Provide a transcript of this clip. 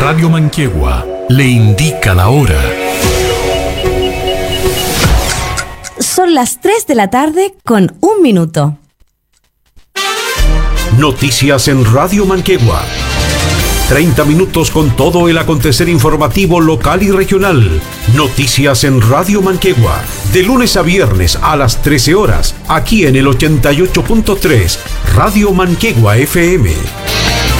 Radio Manquehue le indica la hora. Son las 3 de la tarde con 1 minuto. Noticias en Radio Manquehue. 30 minutos con todo el acontecer informativo local y regional. Noticias en Radio Manquehue. De lunes a viernes a las 13 horas. Aquí en el 88.3 Radio Manquehue FM.